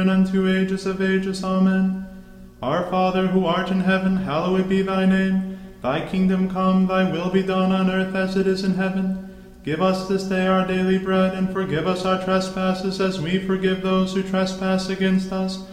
and unto ages of ages. Amen. Our Father, who art in heaven, hallowed be thy name. Thy kingdom come, thy will be done on earth as it is in heaven. Give us this day our daily bread, and forgive us our trespasses as we forgive those who trespass against us.